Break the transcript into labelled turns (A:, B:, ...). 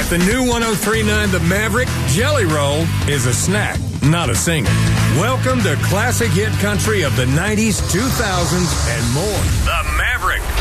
A: With the new 103.9 The Maverick, Jelly Roll is a snack, not a singer. Welcome to classic hit country of the 90s, 2000s, and more. The Maverick.